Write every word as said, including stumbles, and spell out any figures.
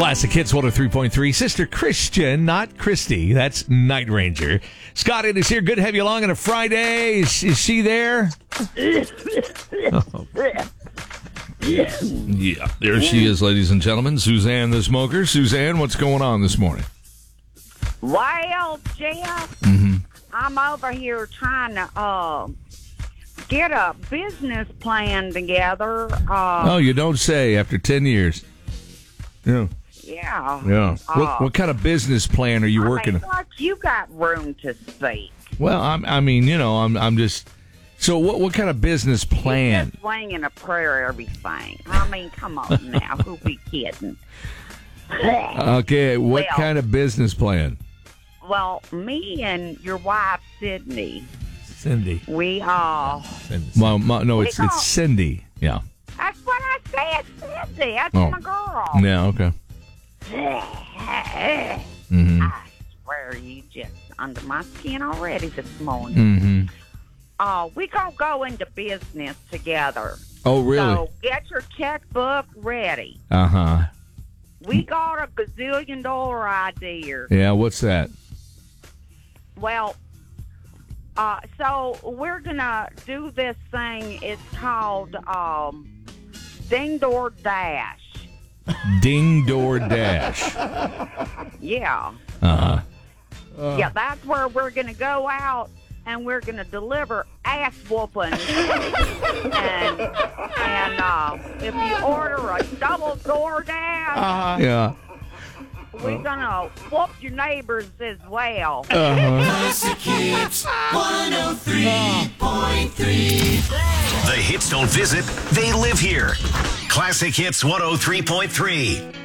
Classic Hits one oh three point three. Sister Christian, not Christy. That's Night Ranger. Scott is here. Good to have you along on a Friday. Is, is she there? Oh. Yeah, there she is, ladies and gentlemen. Suzanne the Smoker. Suzanne, what's going on this morning? Well, Jeff, Mm-hmm. I'm over here trying to uh, get a business plan together. Uh, Oh, you don't say after ten years. Yeah. yeah. Yeah. Uh, What, what kind of business plan are you I working mean, on? like, you got room to speak. Well, I'm, I mean, you know, I'm I'm just. So what what kind of business plan? Just swinging a prayer, everything. I mean, come on now. Who be kidding? Okay, what Well- kind of business plan? Well, me and your wife, Sydney, Cindy. we all... Well, my, no, it's We it's call- Cindy. Yeah. That's what I said, Cindy. That's Oh. my girl. Yeah. Okay. Mm-hmm. I swear you just under my skin already this morning. Mm-hmm. Oh, we gonna go into business together. Oh, really? So get your checkbook ready. Uh huh. We got a gazillion dollar idea. Yeah. What's that? Well, uh, so we're gonna do this thing. It's called um, Ding Door Dash. Ding Door Dash. Yeah. Uh huh. Yeah, that's where we're going to go out and we're going to deliver ass whooping. and and uh, if you order a double door dash, Uh-huh. Yeah. we're going to whoop your neighbors as well. Uh-huh. Classic Hits one oh three point three. The hits don't visit, they live here. Classic Hits one oh three point three.